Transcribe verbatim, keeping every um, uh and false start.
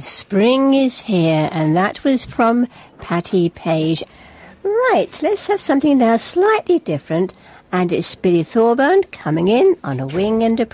Spring is here, and that was from Patti Page. Right, let's have something now slightly different, and it's Billy Thorburn coming in on A Wing and a